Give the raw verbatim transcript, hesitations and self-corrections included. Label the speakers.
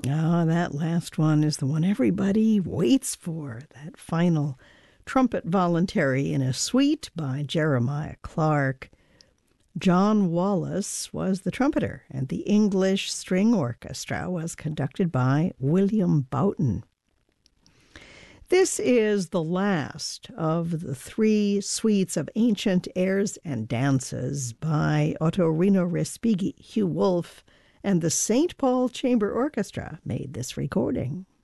Speaker 1: Ah, that last one is the one everybody waits for, that final trumpet voluntary in a suite by Jeremiah Clarke. John Wallace was the trumpeter, and the English String Orchestra was conducted by William Boughton. This is the last of the three suites of ancient airs and dances by Ottorino Respighi, Hugh Wolfe, and the Saint Paul Chamber Orchestra made this recording.